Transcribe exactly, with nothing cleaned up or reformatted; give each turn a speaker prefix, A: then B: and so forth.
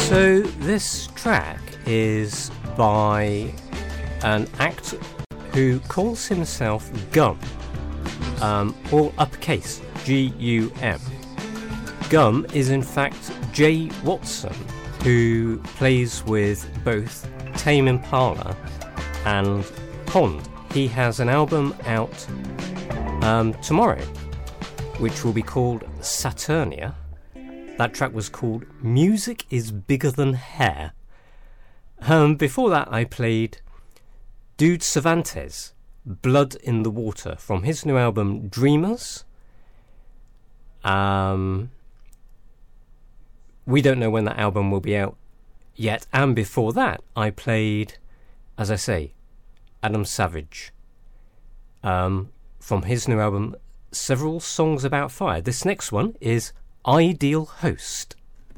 A: So this track is by an actor who calls himself Gum, um, all uppercase, G U M. Gum is in fact Jay Watson, who plays with both Tame Impala and Pond. He has an album out um, tomorrow, which will be called Saturnia. That track was called Music is Bigger Than Hair. Um, before that I played Dude Cervantes, Blood in the Water, from his new album Dreamers. Um, we don't know when that album will be out yet. And before that I played, as I say, Adam Savage, um, from his new album Several Songs About Fire. This next one is Ideal Host.